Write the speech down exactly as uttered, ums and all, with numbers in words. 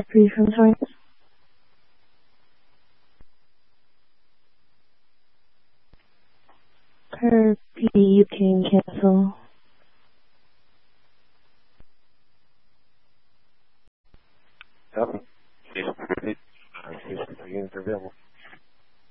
Free from choice. Per P, you can cancel. Yep. Units available.